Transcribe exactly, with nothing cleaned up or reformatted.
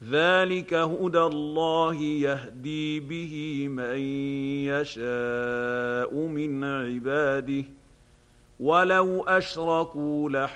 ذلك هدى الله يهدي به من يشاء من عباده ولو اشركوا